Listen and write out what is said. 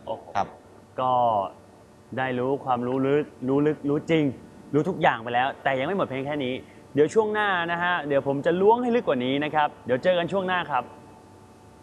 โอ้โหครับก็ได้รู้ความรู้ลึกรู้ลึกรู้จริงรู้ทุกอย่างไปแล้ว แต่ยังไม่หมดเพียงแค่นี้เดี๋ยวช่วงหน้านะฮะเดี๋ยวผมจะล้วงให้ลึกกว่านี้นะครับเดี๋ยวเจอกันช่วงหน้าครับ